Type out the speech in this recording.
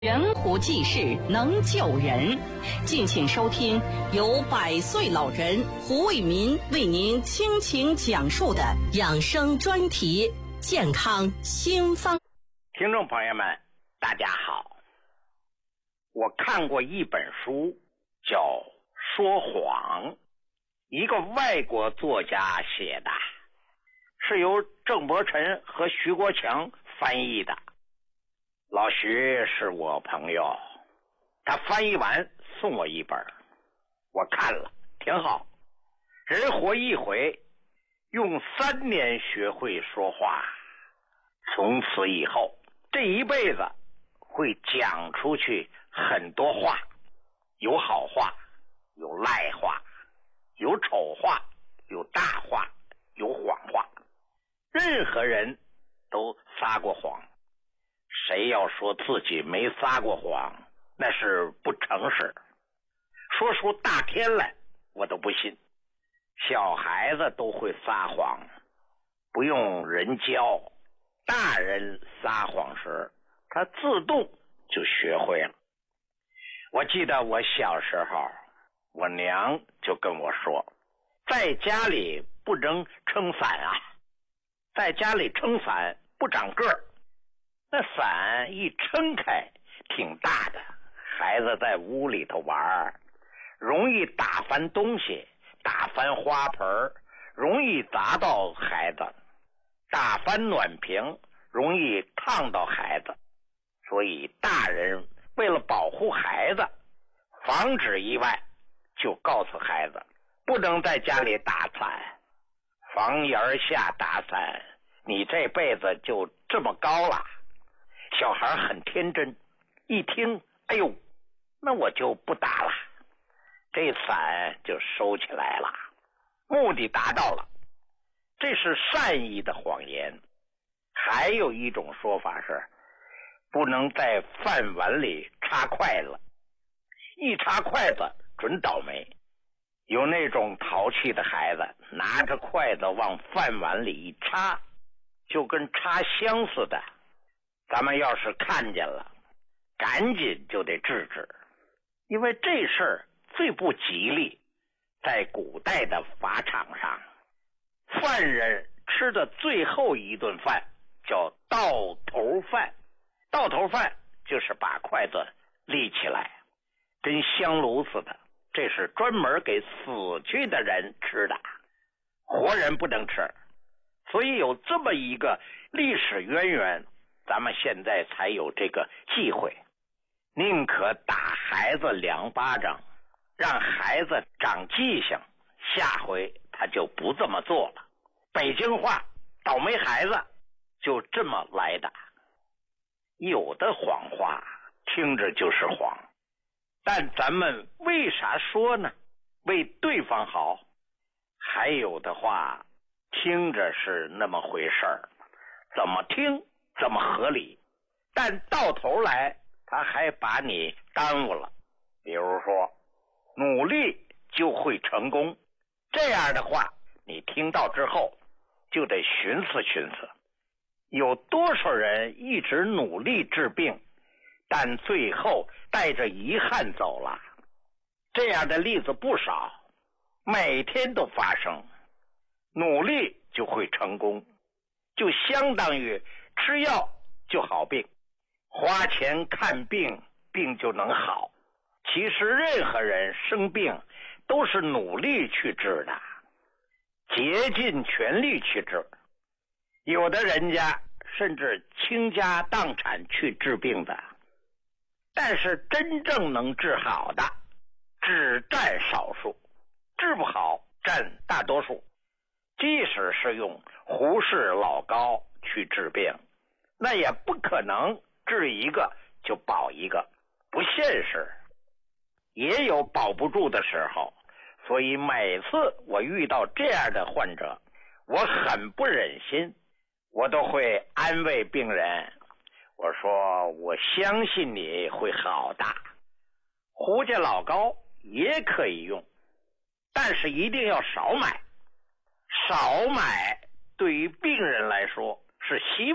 悬壶济世能救人，敬请收听由100岁老人胡卫民为您倾情讲述的养生专题《健康新方》。 听众朋友们，大家好。我看过一本书，叫《说谎》，一个外国作家写的，是由郑伯辰和徐国强翻译的。老徐是我朋友，他翻译完送我一本，我看了挺好。人活一回，用3年学会说话，从此以后这一辈子会讲出去很多话，有好话，有赖话，有丑话，有大话，有谎话。任何人都撒过谎，谁要说自己没撒过谎，那是不诚实，说出大天来我都不信。小孩子都会撒谎，不用人教，大人撒谎时他自动就学会了。我记得我小时候，我娘就跟我说，在家里不能撑伞啊，在家里撑伞不长个儿，那伞一撑开挺大的，孩子在屋里头玩，容易打翻东西，打翻花盆，容易砸到孩子，打翻暖瓶，容易烫到孩子。所以大人为了保护孩子，防止意外，就告诉孩子不能在家里打伞，房檐下打伞，你这辈子就这么高了。小孩很天真，一听，哎呦，那我就不打了，这伞就收起来了，目的达到了。这是善意的谎言。还有一种说法是，不能在饭碗里插筷子，一插筷子准倒霉。有那种淘气的孩子，拿着筷子往饭碗里一插，就跟插香似的。咱们要是看见了，赶紧就得制止，因为这事儿最不吉利。在古代的法场上，犯人吃的最后一顿饭叫到头饭。到头饭就是把筷子立起来，跟香炉似的，这是专门给死去的人吃的，活人不能吃。所以有这么一个历史渊源，咱们现在才有这个忌讳。宁可打孩子2巴掌，让孩子长记性，下回他就不这么做了。北京话，倒霉孩子就这么来的。有的谎话听着就是谎，但咱们为啥说呢？为对方好。还有的话听着是那么回事儿，怎么听怎么合理，但到头来他还把你耽误了。比如说，努力就会成功，这样的话你听到之后就得寻思寻思。有多少人一直努力治病，但最后带着遗憾走了？这样的例子不少，每天都发生。努力就会成功，就相当于吃药就好病，花钱看病，病就能好。其实任何人生病都是努力去治的，竭尽全力去治。有的人家甚至倾家荡产去治病的，但是真正能治好的只占少数，治不好占大多数。即使是用胡适老高去治病，那也不可能治一个就保一个，不现实。也有保不住的时候，所以每次我遇到这样的患者，我很不忍心，我都会安慰病人，我说我相信你会好的。胡家老高也可以用，但是一定要少买。少买对于病人来说是希